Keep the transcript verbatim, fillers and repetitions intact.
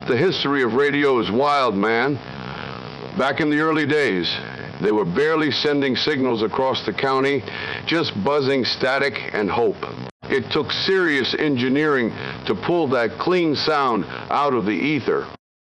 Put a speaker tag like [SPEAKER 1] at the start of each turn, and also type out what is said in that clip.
[SPEAKER 1] The history of radio is wild, man. Back in the early days, they were barely sending signals across the county, just buzzing static and hope. It took serious engineering to pull that clean sound out of the ether.